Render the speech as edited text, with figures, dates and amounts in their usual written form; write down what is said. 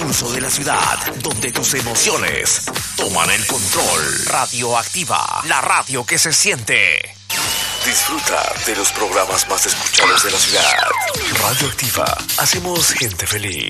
pulso de la ciudad, donde tus emociones toman el control. Radioactiva, la radio que se siente. Disfruta de los programas más escuchados de la ciudad. Radioactiva, hacemos gente feliz.